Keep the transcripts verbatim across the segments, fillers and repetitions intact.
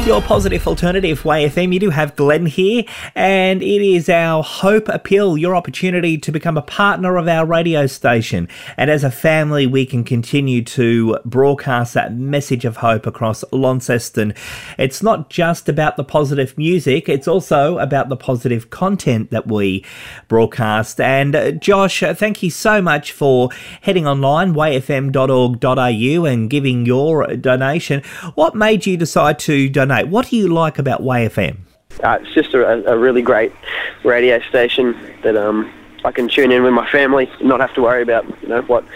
Your positive alternative, Way F M. You do have Glenn here, and it is our Hope Appeal, your opportunity to become a partner of our radio station. And as a family, we can continue to broadcast that message of hope across Launceston. It's not just about the positive music, it's also about the positive content that we broadcast. And uh, Josh, uh, thank you so much for heading online, way f m dot org dot a u, and giving your donation. What made you decide to donate? What do you like about Way F M? Uh, it's just a, a really great radio station that um, I can tune in with my family and not have to worry about, you know, what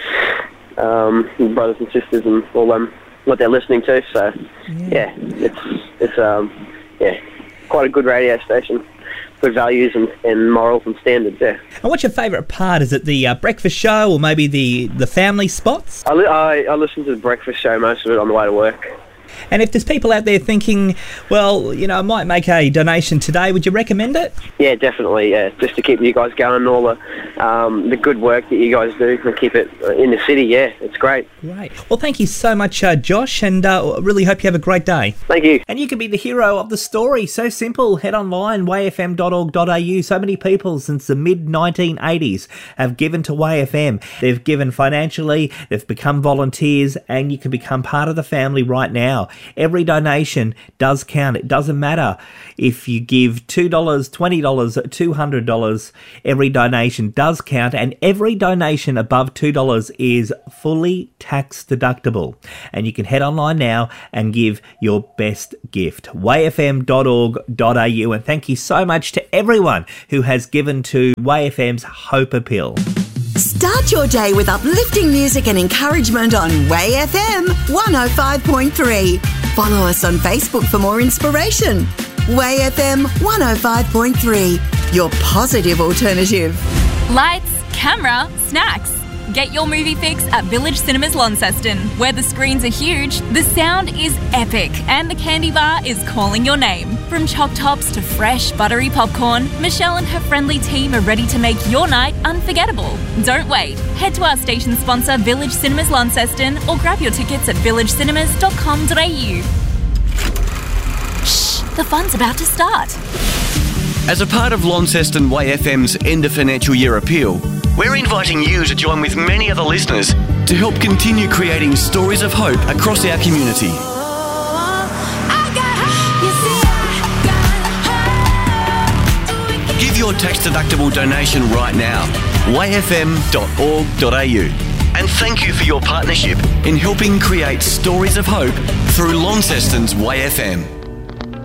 um, brothers and sisters and all them, what they're listening to. So, yeah, yeah it's it's um, yeah, quite a good radio station. Good values and, and morals and standards, yeah. And what's your favourite part? Is it the uh, breakfast show or maybe the, the family spots? I, li- I, I listen to the breakfast show, most of it on the way to work. And if there's people out there thinking, well, you know, I might make a donation today, would you recommend it? Yeah, definitely, yeah. Just to keep you guys going and all the um, the good work that you guys do and keep it in the city, yeah, it's great. Great. Well, thank you so much, uh, Josh, and uh, really hope you have a great day. Thank you. And you can be the hero of the story. So simple. Head online, way f m dot org dot a u. So many people since the mid nineteen eighties have given to Way F M. They've given financially, they've become volunteers, and you can become part of the family right now. Every donation does count. It doesn't matter if you give two dollars, twenty dollars, two hundred dollars. Every donation does count, and every donation above two dollars is fully tax deductible. And you can head online now and give your best gift. way f m dot org dot a u. And thank you so much to everyone who has given to Way F M's Hope Appeal. Start your day with uplifting music and encouragement on Way F M one oh five point three. Follow us on Facebook for more inspiration. Way F M one oh five point three, your positive alternative. Lights, camera, snacks. Get your movie fix at Village Cinemas Launceston, where the screens are huge, the sound is epic, and the candy bar is calling your name. From choc tops to fresh, buttery popcorn, Michelle and her friendly team are ready to make your night unforgettable. Don't wait. Head to our station sponsor, Village Cinemas Launceston, or grab your tickets at village cinemas dot com dot a u. Shh, the fun's about to start. As a part of Launceston Way F M's end of financial year appeal, we're inviting you to join with many other listeners to help continue creating stories of hope across our community. Give your tax-deductible donation right now, way f m dot org dot a u. And thank you for your partnership in helping create stories of hope through Launceston's Way F M.